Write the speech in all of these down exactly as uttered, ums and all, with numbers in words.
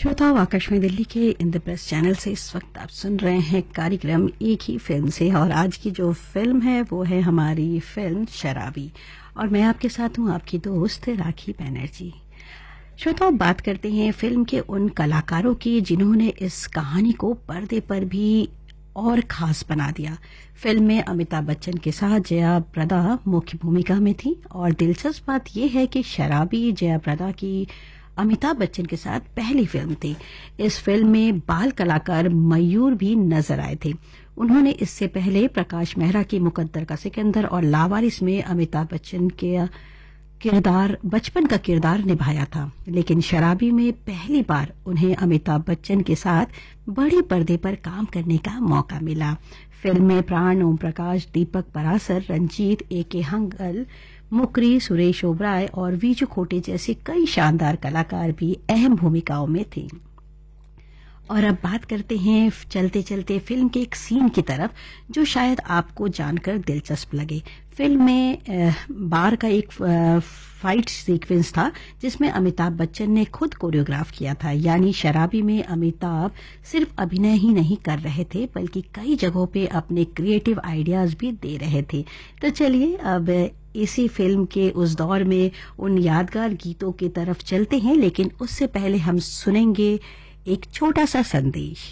श्रोताओं, आकाशवाणी दिल्ली के इंद्रप्रस्थ चैनल से इस वक्त आप सुन रहे हैं कार्यक्रम एक ही फिल्म से। और आज की जो फिल्म है वो है हमारी फिल्म शराबी, और मैं आपके साथ हूं आपकी दोस्त राखी बैनर्जी। श्रोताओं, बात करते हैं फिल्म के उन कलाकारों की जिन्होंने इस कहानी को पर्दे पर भी और खास बना दिया। फिल्म में अमिताभ बच्चन के साथ जया प्रदा मुख्य भूमिका में थी, और दिलचस्प बात यह है कि शराबी जया प्रदा की अमिताभ बच्चन के साथ पहली फिल्म थी। इस फिल्म में बाल कलाकार मयूर भी नजर आए थे। उन्होंने इससे पहले प्रकाश मेहरा की मुकद्दर का सिकंदर और लावारिस में अमिताभ बच्चन के किरदार बचपन का किरदार निभाया था, लेकिन शराबी में पहली बार उन्हें अमिताभ बच्चन के साथ बड़े पर्दे पर काम करने का मौका मिला। फिल्म में प्राण, ओम प्रकाश, दीपक परासर, रंजीत, ए के हंगल, मुकरी, सुरेश ओबराय और वीजू खोटे जैसे कई शानदार कलाकार भी अहम भूमिकाओं में थे। और अब बात करते हैं चलते चलते फिल्म के एक सीन की तरफ जो शायद आपको जानकर दिलचस्प लगे। फिल्म में बार का एक फाइट सीक्वेंस था जिसमें अमिताभ बच्चन ने खुद कोरियोग्राफ किया था। यानी शराबी में अमिताभ सिर्फ अभिनय ही नहीं कर रहे थे बल्कि कई जगहों पे अपने क्रिएटिव आइडियाज भी दे रहे थे। तो चलिए अब इसी फिल्म के उस दौर में उन यादगार गीतों की तरफ चलते हैं, लेकिन उससे पहले हम सुनेंगे एक छोटा सा संदेश।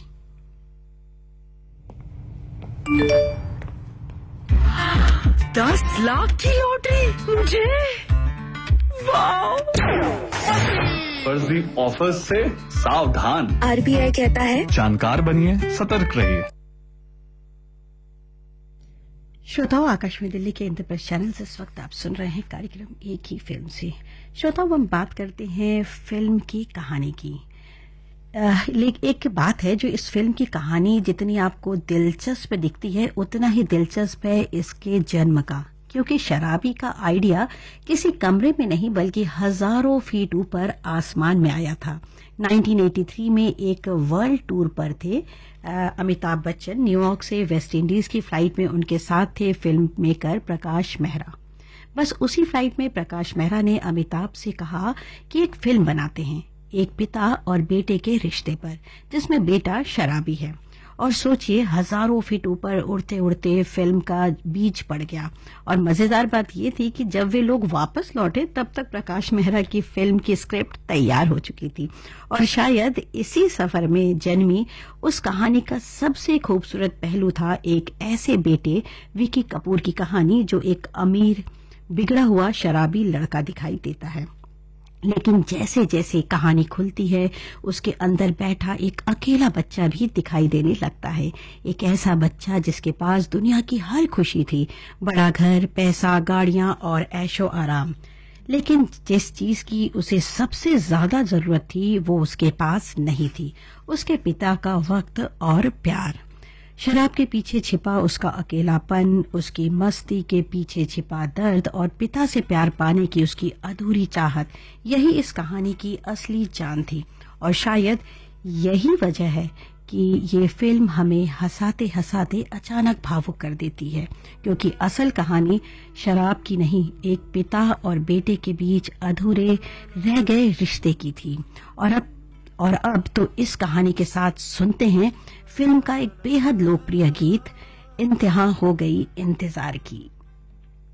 दस लाख की लॉटरी मुझे, वाह! फर्जी ऑफर्स से सावधान। आरबीआई कहता है जानकार बनिए, सतर्क रहिए। श्रोताओं, आकाशवाणी दिल्ली के इंद्रप्रस्थ चैनल से इस वक्त आप सुन रहे हैं कार्यक्रम एक ही फिल्म से। श्रोताओं, हम बात करते हैं फिल्म की कहानी की। लेकिन एक बात है, जो इस फिल्म की कहानी जितनी आपको दिलचस्प दिखती है उतना ही दिलचस्प है इसके जन्म का, क्योंकि शराबी का आइडिया किसी कमरे में नहीं बल्कि हजारों फीट ऊपर आसमान में आया था। उन्नीस सौ तिरासी में एक वर्ल्ड टूर पर थे अमिताभ बच्चन। न्यूयॉर्क से वेस्ट इंडीज की फ्लाइट में उनके साथ थे फिल्म मेकर प्रकाश मेहरा। बस उसी फ्लाइट में प्रकाश मेहरा ने अमिताभ से कहा कि एक फिल्म बनाते हैं, एक पिता और बेटे के रिश्ते पर, जिसमें बेटा शराबी है। और सोचिए, हजारों फीट ऊपर उड़ते उड़ते फिल्म का बीज पड़ गया। और मजेदार बात यह थी कि जब वे लोग वापस लौटे तब तक प्रकाश मेहरा की फिल्म की स्क्रिप्ट तैयार हो चुकी थी। और शायद इसी सफर में जन्मी उस कहानी का सबसे खूबसूरत पहलू था एक ऐसे बेटे विकी कपूर की कहानी जो एक अमीर बिगड़ा हुआ शराबी लड़का दिखाई देता है, लेकिन जैसे जैसे कहानी खुलती है उसके अंदर बैठा एक अकेला बच्चा भी दिखाई देने लगता है। एक ऐसा बच्चा जिसके पास दुनिया की हर खुशी थी, बड़ा घर, पैसा, गाड़ियां और ऐशो आराम, लेकिन जिस चीज की उसे सबसे ज्यादा जरूरत थी वो उसके पास नहीं थी, उसके पिता का वक्त और प्यार। शराब के पीछे छिपा उसका अकेलापन, उसकी मस्ती के पीछे छिपा दर्द और पिता से प्यार पाने की उसकी अधूरी चाहत, यही इस कहानी की असली जान थी। और शायद यही वजह है कि ये फिल्म हमें हंसाते हंसाते अचानक भावुक कर देती है, क्योंकि असल कहानी शराब की नहीं, एक पिता और बेटे के बीच अधूरे रह गए रिश्ते की थी। और अब और अब तो इस कहानी के साथ सुनते हैं फिल्म का एक बेहद लोकप्रिय गीत, इंतहा हो गई इंतजार की।